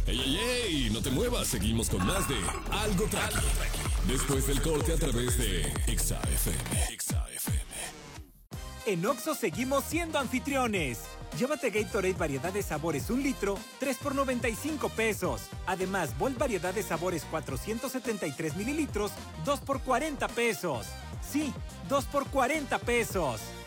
¡Ey, ey, ey! No te muevas, seguimos con más de Algo Tranqui. Después del corte a través de Exa FM. En Oxxo seguimos siendo anfitriones. Llévate Gatorade variedad de sabores 1 litro, 3 por 95 pesos. Además, Volt variedad de sabores 473 mililitros, 2 por 40 pesos. Sí, 2 por 40 pesos.